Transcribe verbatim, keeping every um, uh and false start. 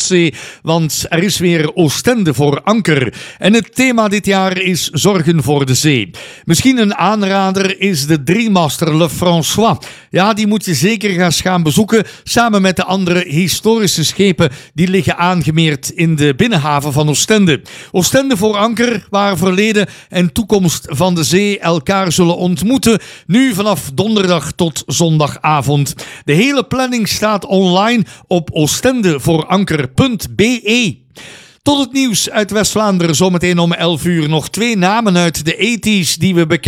Noordzee, want er is weer Oostende voor anker. En het thema dit jaar is Zorgen voor de Zee. Misschien een aanrader is de driemaster Le François. Ja, die moet je zeker gaan gaan bezoeken, samen met de andere historische schepen die liggen aangemeerd in de binnenhaven van Oostende. Oostende voor anker, waar verleden en toekomst van de zee elkaar zullen ontmoeten, nu vanaf donderdag tot zondagavond. De hele planning staat online op oostendevooranker punt b e. Tot het nieuws uit West-Vlaanderen, zometeen om elf uur nog twee namen uit de tachtiger die we bekijken.